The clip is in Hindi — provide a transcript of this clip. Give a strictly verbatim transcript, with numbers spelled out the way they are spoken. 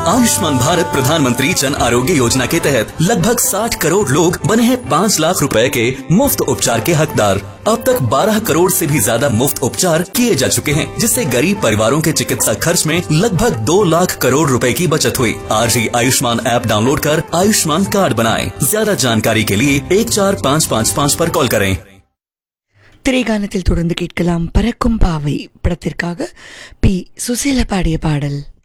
आयुष्मान भारत प्रधानमंत्री जन आरोग्य योजना के तहत लगभग साठ करोड़ लोग बने हैं पाँच लाख रुपए के मुफ्त उपचार के हकदार। अब तक बारह करोड़ से भी ज्यादा मुफ्त उपचार किए जा चुके हैं, जिससे गरीब परिवारों के चिकित्सा खर्च में लगभग दो लाख करोड़ रुपए की बचत हुई। आज ही आयुष्मान ऐप डाउनलोड कर आयुष्मान कार्ड बनाएं। ज्यादा जानकारी के लिए एक चार पाँच पाँच पाँच पर कॉल करें। திரைகானத்தில் தொடர்ந்து கேட்கலாம் பறக்கும் பாவை படத்திற்காக பி சுசீலா பாடிய பாடல்.